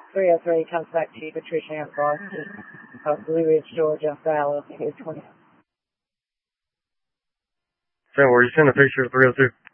303 comes back to you, Patricia Ann Frost, Blue Ridge, Georgia, Dallas, 20. So, were you sending a picture of 302?